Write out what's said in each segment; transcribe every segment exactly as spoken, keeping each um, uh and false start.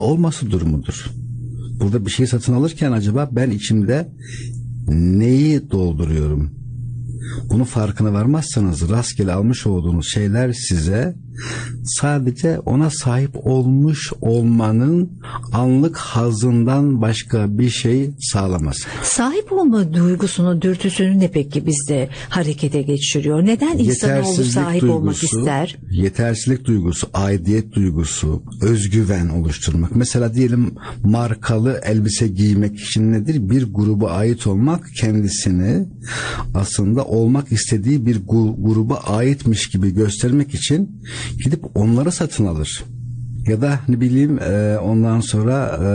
olması durumudur. Burada bir şey satın alırken acaba ben içimde neyi dolduruyorum? Bunun farkına varmazsanız rastgele almış olduğunuz şeyler size sadece ona sahip olmuş olmanın anlık hazzından başka bir şey sağlamaz. Sahip olma duygusunu, dürtüsünü ne peki bizde harekete geçiriyor? Neden insanoğlu sahip duygusu, olmak ister? Yetersizlik duygusu, aidiyet duygusu, özgüven oluşturmak. Mesela diyelim markalı elbise giymek için nedir? Bir gruba ait olmak, kendisini aslında olmak istediği bir gruba aitmiş gibi göstermek için gidip onları satın alır. Ya da ne bileyim e, ondan sonra e,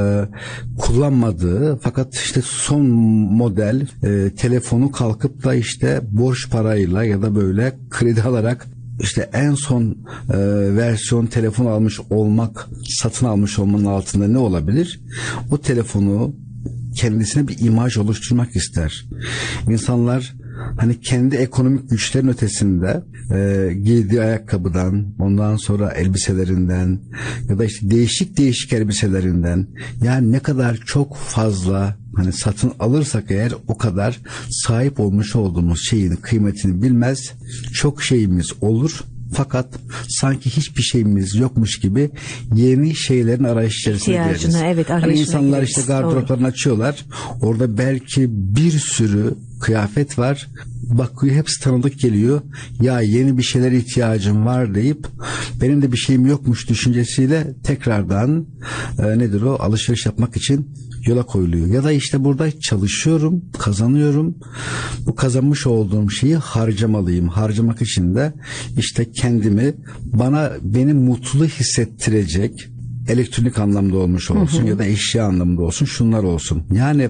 kullanmadığı fakat işte son model e, telefonu kalkıp da işte borç parayla ya da böyle kredi alarak işte en son e, versiyon telefon almış olmak, satın almış olmanın altında ne olabilir? O telefonu kendisine bir imaj oluşturmak ister. İnsanlar hani kendi ekonomik güçlerin ötesinde e, giydiği ayakkabıdan, ondan sonra elbiselerinden ya da işte değişik değişik elbiselerinden, yani ne kadar çok fazla hani satın alırsak eğer o kadar sahip olmuş olduğumuz şeyin kıymetini bilmez. Çok şeyimiz olur. Fakat sanki hiçbir şeyimiz yokmuş gibi yeni şeylerin arayış içerisine gireriz. Evet, hani insanlar gireriz. işte gardıroplarını açıyorlar. Orada belki bir sürü kıyafet var. Bakıyor hepsi tanıdık geliyor. Ya yeni bir şeyler ihtiyacım var deyip benim de bir şeyim yokmuş düşüncesiyle tekrardan e, nedir o alışveriş yapmak için yola koyuluyor. Ya da işte burada çalışıyorum, kazanıyorum. Bu kazanmış olduğum şeyi harcamalıyım. Harcamak için de işte kendimi bana beni mutlu hissettirecek elektronik anlamda olmuş olsun, hı hı, ya da eşya anlamında olsun, şunlar olsun. Yani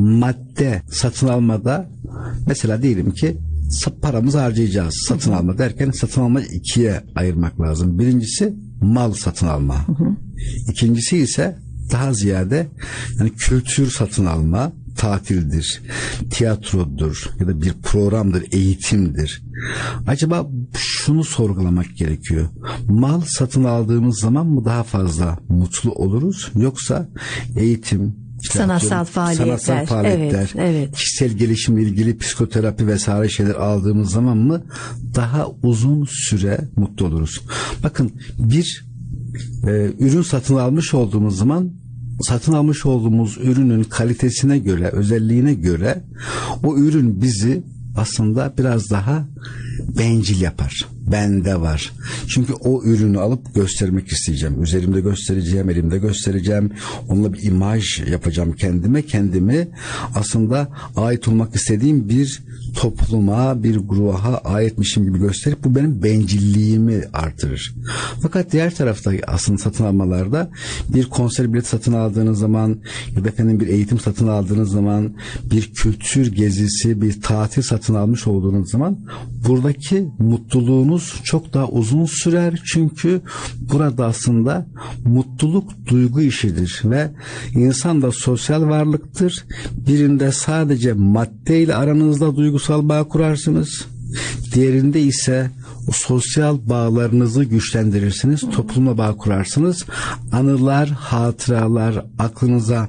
madde satın almada mesela diyelim ki paramızı harcayacağız. Satın, hı hı, alma derken satın almayı ikiye ayırmak lazım. Birincisi mal satın alma. Hı hı. İkincisi ise daha ziyade yani kültür satın alma, tatildir, tiyatrodur ya da bir programdır, eğitimdir. Acaba şunu sorgulamak gerekiyor. Mal satın aldığımız zaman mı daha fazla mutlu oluruz, yoksa eğitim, işte sanatsal faaliyetler, sanatsal faaliyetler, evet, evet, kişisel gelişimle ilgili psikoterapi vesaire şeyler aldığımız zaman mı daha uzun süre mutlu oluruz? Bakın bir e, ürün satın almış olduğumuz zaman satın almış olduğumuz ürünün kalitesine göre, özelliğine göre o ürün bizi aslında biraz daha bencil yapar. Bende var. Çünkü o ürünü alıp göstermek isteyeceğim. Üzerimde göstereceğim, elimde göstereceğim. Onunla bir imaj yapacağım kendime. Kendimi aslında ait olmak istediğim bir topluma, bir gruba aitmişim gibi gösterip bu benim bencilliğimi artırır. Fakat diğer tarafta aslında satın almalarda bir konser bileti satın aldığınız zaman ya da efendim bir eğitim satın aldığınız zaman, bir kültür gezisi, bir tatil satın almış olduğunuz zaman buradaki mutluluğunuz çok daha uzun sürer. Çünkü burada aslında mutluluk duygu işidir ve insan da sosyal varlıktır. Birinde sadece maddeyle aranızda duygusal bağ kurarsınız. Diğerinde ise o sosyal bağlarınızı güçlendirirsiniz. Toplumla bağ kurarsınız. Anılar, hatıralar aklınıza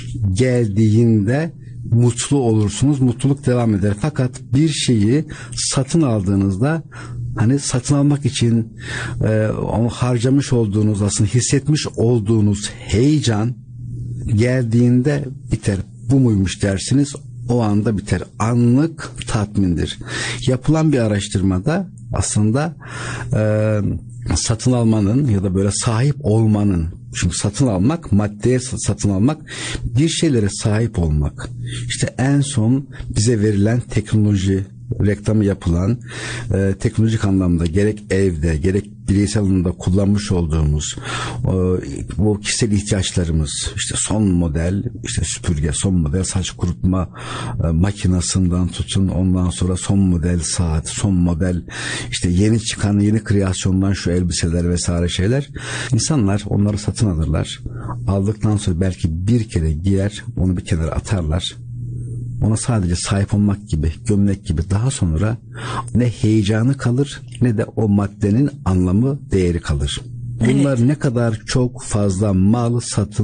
geldiğinde mutlu olursunuz. Mutluluk devam eder. Fakat bir şeyi satın aldığınızda hani satın almak için e, onu harcamış olduğunuz, aslında hissetmiş olduğunuz heyecan geldiğinde biter. Bu muymuş dersiniz. O anda biter. Anlık tatmindir. Yapılan bir araştırmada aslında e, satın almanın ya da böyle sahip olmanın, çünkü satın almak, maddeye satın almak, bir şeylere sahip olmak. İşte en son bize verilen teknoloji, reklamı yapılan e, teknolojik anlamda gerek evde gerek bireysel anlamda kullanmış olduğumuz e, bu kişisel ihtiyaçlarımız, işte son model işte süpürge, son model saç kurutma e, makinasından tutun, ondan sonra son model saat, son model işte yeni çıkan yeni kreasyondan şu elbiseler vesaire şeyler, insanlar onları satın alırlar. Aldıktan sonra belki bir kere giyer, onu bir kenara atarlar. Ona sadece sahip olmak gibi, gömlek gibi, daha sonra ne heyecanı kalır ne de o maddenin anlamı, değeri kalır. Bunlar evet. ne kadar çok fazla mal satın